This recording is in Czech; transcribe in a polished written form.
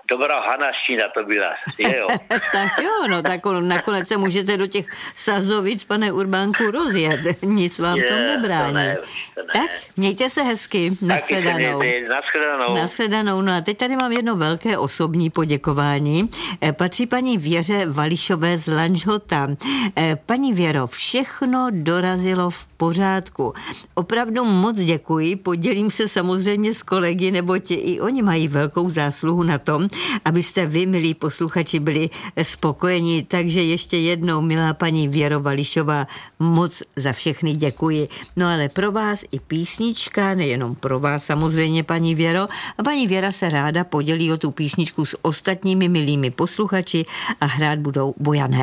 Dobrá Hanaština to byla, je jo. Tak jo, no tak nakonec se můžete do těch Sazovic, pane Urbánku, rozjet. Nic vám to nebrání. To ne. Tak, mějte se hezky. Nashledanou. Nashledanou. No a teď tady mám jedno velké osobní poděkování. Patří paní Věře Vališové z Lanžhota. Paní Věro, všechno dorazilo v pořádku. Opravdu moc děkuji. Podělím se samozřejmě s kolegy, neboť i oni mají velkou zásluhu na tom, abyste vy, milí posluchači, byli spokojeni. Takže ještě jednou, milá paní Věro Vališová, moc za všechny děkuji. No ale pro vás i písnička, nejenom pro vás samozřejmě, paní Věro. A paní Věra se ráda podělí o tu písničku s ostatními milými posluchači a hrát budou Bojané